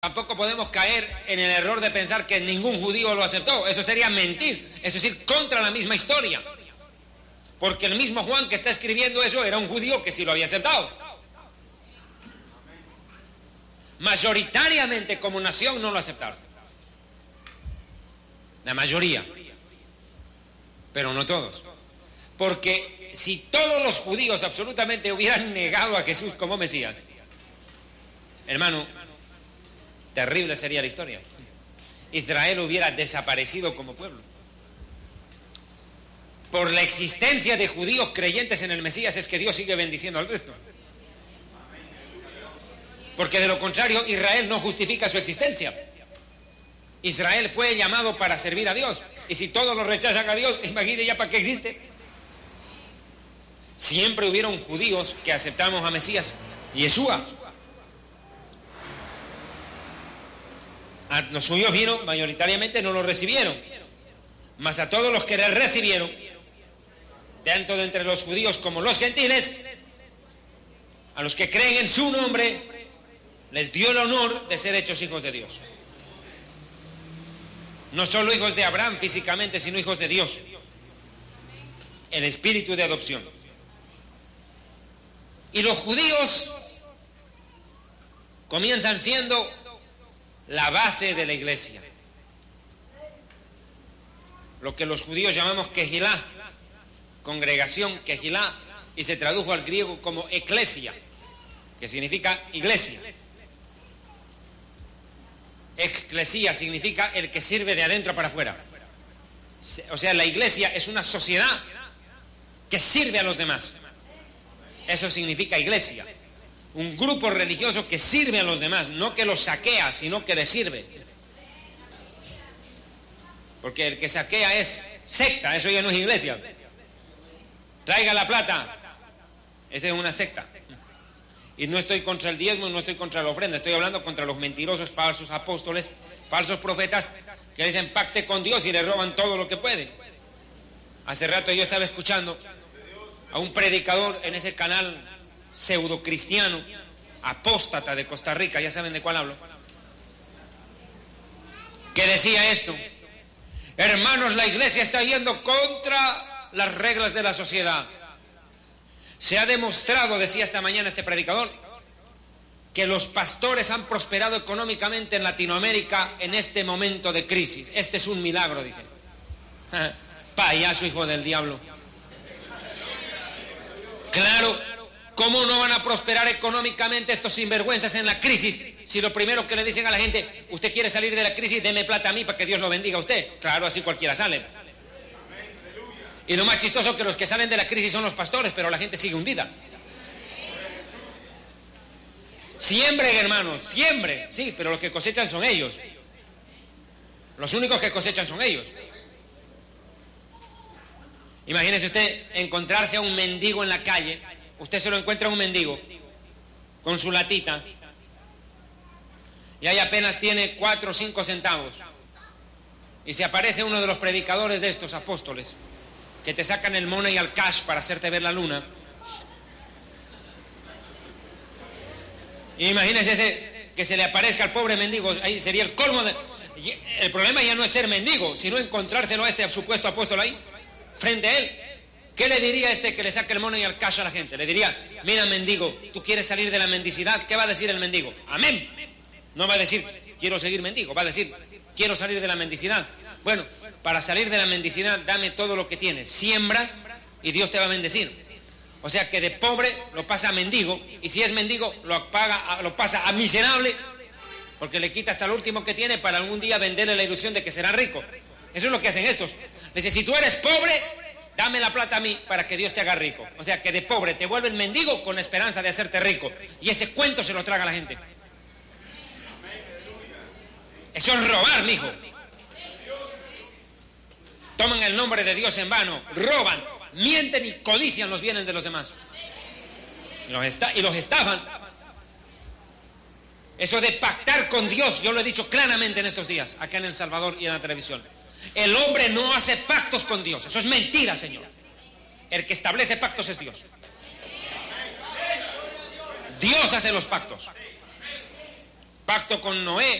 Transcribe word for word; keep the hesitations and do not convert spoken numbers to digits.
Tampoco podemos caer en el error de pensar que ningún judío lo aceptó. Eso sería mentir, es decir, contra la misma historia. Porque el mismo Juan que está escribiendo eso era un judío que sí lo había aceptado. Mayoritariamente como nación no lo aceptaron. La mayoría. Pero no todos. Porque si todos los judíos absolutamente hubieran negado a Jesús como Mesías, hermano, terrible sería la historia. Israel hubiera desaparecido como pueblo. Por la existencia de judíos creyentes en el Mesías es que Dios sigue bendiciendo al resto. Porque de lo contrario Israel no justifica su existencia. Israel fue llamado para servir a Dios. Y si todos lo rechazan a Dios, imagínate ya para qué existe. Siempre hubieron judíos que aceptamos a Mesías, Yeshua. A los suyos vino, mayoritariamente no lo recibieron. Mas a todos los que le recibieron, tanto de entre los judíos como los gentiles, a los que creen en su nombre, les dio el honor de ser hechos hijos de Dios. No solo hijos de Abraham físicamente, sino hijos de Dios. El espíritu de adopción. Y los judíos comienzan siendo la base de la iglesia. Lo que los judíos llamamos Kehilá, congregación Kehilá, y se tradujo al griego como eclesia, que significa iglesia. Eclesia significa el que sirve de adentro para afuera. O sea, la iglesia es una sociedad que sirve a los demás. Eso significa iglesia. Un grupo religioso que sirve a los demás, no que los saquea, sino que les sirve. Porque el que saquea es secta, eso ya no es iglesia. Traiga la plata, esa es una secta. Y no estoy contra el diezmo, no estoy contra la ofrenda, estoy hablando contra los mentirosos, falsos apóstoles, falsos profetas que dicen pacte con Dios y le roban todo lo que pueden. Hace rato yo estaba escuchando a un predicador en ese canal pseudo cristiano, apóstata de Costa Rica, ya saben de cuál hablo, que decía esto: hermanos, la iglesia está yendo contra las reglas de la sociedad. Se ha demostrado, decía esta mañana este predicador, que los pastores han prosperado económicamente en Latinoamérica en este momento de crisis. Este es un milagro, dice. Payaso, hijo del diablo. Claro, ¿cómo no van a prosperar económicamente estos sinvergüenzas en la crisis si lo primero que le dicen a la gente, usted quiere salir de la crisis, deme plata a mí para que Dios lo bendiga a usted? Claro, así cualquiera sale. Y lo más chistoso que los que salen de la crisis son los pastores, pero la gente sigue hundida. Siembren, hermanos, siembren. Sí, pero los que cosechan son ellos. Los únicos que cosechan son ellos. Imagínese usted encontrarse a un mendigo en la calle. Usted se lo encuentra a un mendigo con su latita y ahí apenas tiene cuatro o cinco centavos. Y se aparece uno de los predicadores de estos apóstoles que te sacan el money al cash para hacerte ver la luna. Y imagínese ese, que se le aparezca al pobre mendigo. Ahí sería el colmo de... El problema ya no es ser mendigo, sino encontrárselo a este supuesto apóstol ahí frente a él. ¿Qué le diría a este que le saque el money al cash a la gente? Le diría: mira, mendigo, ¿tú quieres salir de la mendicidad? ¿Qué va a decir el mendigo? Amén. No va a decir quiero seguir mendigo, va a decir quiero salir de la mendicidad. Bueno, para salir de la mendicidad, dame todo lo que tienes, siembra y Dios te va a bendecir. O sea que de pobre lo pasa a mendigo, y si es mendigo lo, paga, lo pasa a miserable, porque le quita hasta lo último que tiene para algún día venderle la ilusión de que será rico. Eso es lo que hacen estos. Le dice: si tú eres pobre, dame la plata a mí para que Dios te haga rico. O sea que de pobre te vuelven mendigo con la esperanza de hacerte rico. Y ese cuento se lo traga a la gente. Eso es robar, mijo. Toman el nombre de Dios en vano, roban, mienten y codician los bienes de los demás. Y los, esta- y los estafan. Eso de pactar con Dios, yo lo he dicho claramente en estos días, acá en El Salvador y en la televisión. El hombre no hace pactos con Dios. Eso es mentira, Señor. El que establece pactos es Dios. Dios hace los pactos. pacto con Noé,